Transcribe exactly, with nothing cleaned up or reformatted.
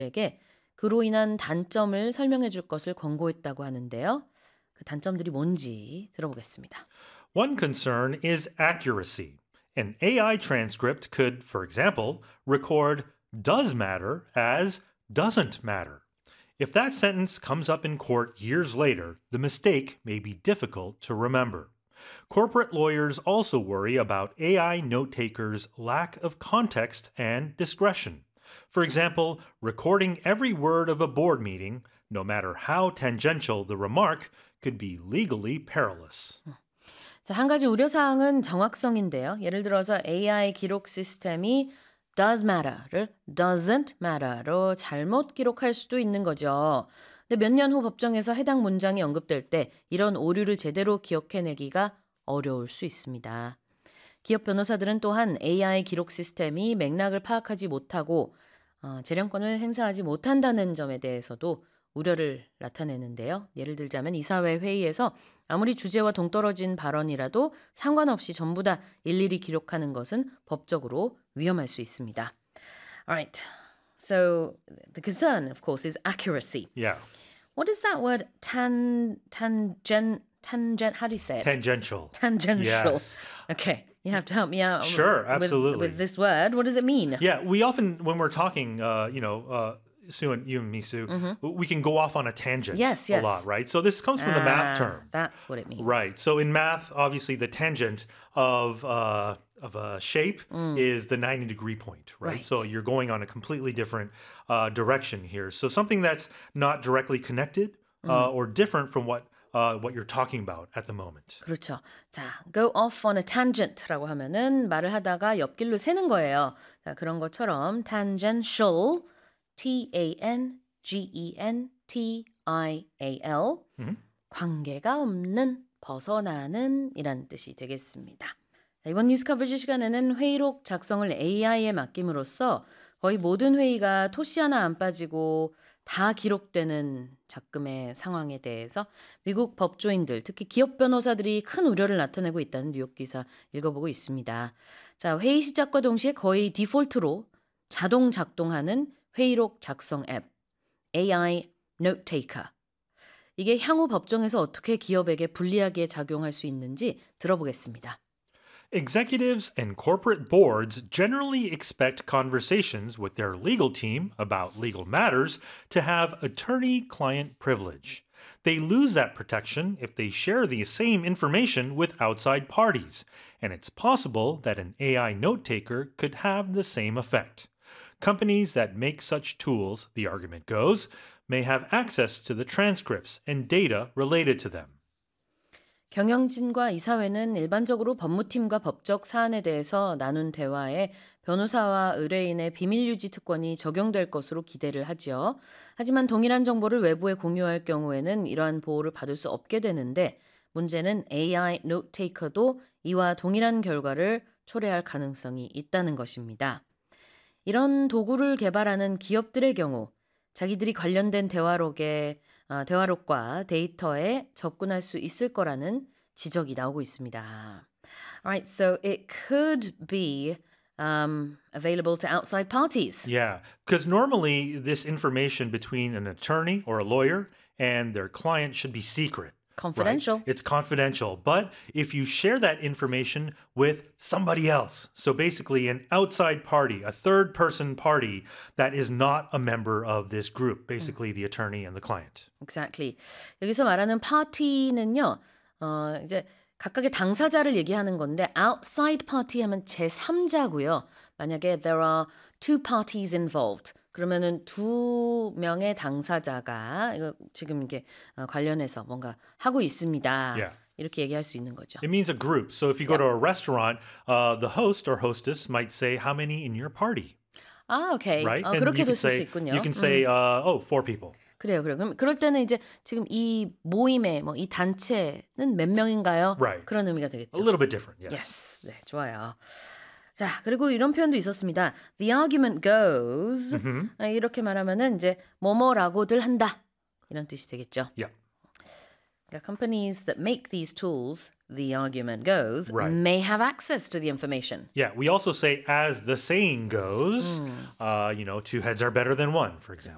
에게 그로 인한 단점을 설명해 줄 것을 권고했다고 하는데요. 그 단점들이 뭔지 들어보겠습니다. One concern is accuracy. An A I transcript could, for example, record does matter as doesn't matter. If that sentence comes up in court years later, the mistake may be difficult to remember. Corporate lawyers also worry about A I note takers' lack of context and discretion. For example, recording every word of a board meeting, no matter how tangential the remark, could be legally perilous. 자, 한 가지 우려사항은 정확성인데요. 예를 들어서 에이아이 기록 시스템이 does matter를 doesn't matter로 잘못 기록할 수도 있는 거죠. 근데 몇 년 후 법정에서 해당 문장이 언급될 때 이런 오류를 제대로 기억해내기가 어려울 수 있습니다. 기업 변호사들은 또한 에이아이 기록 시스템이 맥락을 파악하지 못하고 어, 재량권을 행사하지 못한다는 점에 대해서도 우려를 나타내는데요. 예를 들자면 이사회 회의에서 아무리 주제와 동떨어진 발언이라도 상관없이 전부 다 일일이 기록하는 것은 법적으로 위험할 수 있습니다. Alright, so the concern, of course, is accuracy. Yeah. What is that word tan, tangent, tangent, how do you say it? Tangential. Tangential. Yes. Okay, you have to help me out Sure, with, absolutely. with this word. What does it mean? Yeah, we often, when we're talking, uh, you know, uh, Sue and you and me, Sue, we can go off on a tangent Yes, a yes. lot, right? So this comes from the math Ah, term. That's what it means. Right. So in math, obviously the tangent of uh, of a shape is the ninety degree point, right? Right. So you're going on a completely different uh, direction here. So something that's not directly connected uh, or different from what uh, what you're talking about at the moment. 그렇죠. 자, go off on a tangent라고 하면은 말을 하다가 옆길로 새는 거예요. 자, 그런 것처럼 tangential, T A N G E N T I A L, 관계가 없는, 벗어나는 이란 뜻이 되겠습니다. 자, 이번 뉴스 커버지 시간에는 회의록 작성을 에이아이에 맡김으로써 거의 모든 회의가 토시 하나 안 빠지고 다 기록되는 작금의 상황에 대해서 미국 법조인들, 특히 기업 변호사들이 큰 우려를 나타내고 있다는 뉴욕 기사 읽어보고 있습니다. 자, 회의 시작과 동시에 거의 디폴트로 자동 작동하는 회의록 작성 앱, 에이아이 Note Taker. 이게 향후 법정에서 어떻게 기업에게 불리하게 작용할 수 있는지 들어보겠습니다. Executives and corporate boards generally expect conversations with their legal team about legal matters to have attorney-client privilege. They lose that protection if they share the same information with outside parties, and it's possible that an A I note taker could have the same effect. Companies that make such tools, the argument goes, may have access to the transcripts and data related to them. 경영진과 이사회는 일반적으로 법무팀과 법적 사안에 대해서 나눈 대화에 변호사와 의뢰인의 비밀유지 특권이 적용될 것으로 기대를 하지요. 하지만 동일한 정보를 외부에 공유할 경우에는 이러한 보호를 받을 수 없게 되는데 문제는 에이아이 노트 테이커도 이와 동일한 결과를 초래할 가능성이 있다는 것입니다. 이런 도구를 개발하는 기업들의 경우 자기들이 관련된 대화록에 어, 대화록과 데이터에 접근할 수 있을 거라는 지적이 나오고 있습니다. Alright, so it could be um, available to outside parties. Yeah, because normally this information between an attorney or a lawyer and their client should be secret. Confidential. Right? It's confidential. But if you share that information with somebody else, so basically an outside party, a third person party that is not a member of this group, basically the attorney and the client. Exactly. 여기서 말하는 파티는요, 어, 이제 각각의 당사자를 얘기하는 건데 outside party 하면 제삼자고요. 만약에 there are two parties involved. 그러면은 두 명의 당사자가 이거 지금 이게 어, 관련해서 뭔가 하고 있습니다. Yeah. 이렇게 얘기할 수 있는 거죠. It means a group. So if you go to a restaurant, uh, the host or hostess might say, "How many in your party?" 아, 오케이. Right? 어, And you 그렇게도 can 쓸 수 say, 있군요. you can say, uh, "Oh, four people." 그래요, 그래요. 그럼 그럴 때는 이제 지금 이 모임에 뭐 이 단체는 몇 명인가요? Right. 그런 의미가 A 되겠죠. little bit different. Yes. Yes. 네, 좋아요. 자, 그리고 이런 표현도 있었습니다. The argument goes. 아, 이렇게 말하면은 이제 뭐뭐라고들 한다. 이런 뜻이 되겠죠. Yeah. 그러니까 companies that make these tools, the argument goes, Right. may have access to the information. Yeah. We also say, as the saying goes, uh, you know, two heads are better than one, for example.